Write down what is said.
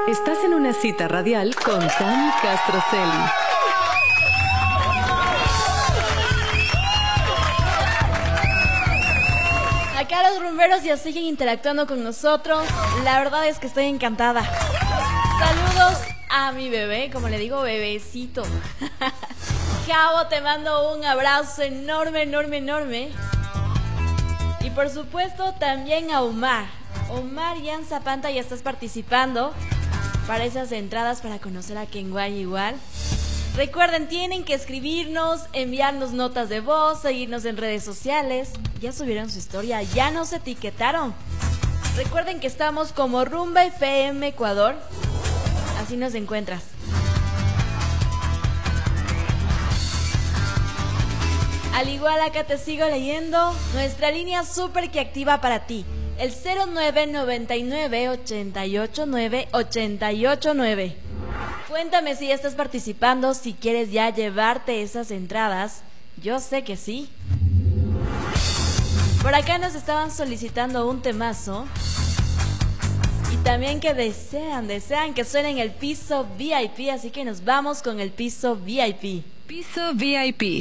Estás en una cita radial con Tami Castrocelli. Acá los rumberos ya siguen interactuando con nosotros. La verdad es que estoy encantada. Saludos a mi bebé, como le digo, bebecito. Javo, te mando un abrazo enorme, enorme, enorme. Y por supuesto también a Omar. Omar Jan Zapanta, ya estás participando para esas entradas para conocer a Kenway igual. Recuerden, tienen que escribirnos, enviarnos notas de voz, seguirnos en redes sociales. Ya subieron su historia, ya nos etiquetaron. Recuerden que estamos como Rumba FM Ecuador. Así nos encuentras. Al igual, acá te sigo leyendo nuestra línea súper que activa para ti. El 0999-889-889. Cuéntame si ya estás participando, si quieres ya llevarte esas entradas. Yo sé que sí. Por acá nos estaban solicitando un temazo. Y también que desean que suene en el piso VIP. Así que nos vamos con el piso VIP. Piso VIP.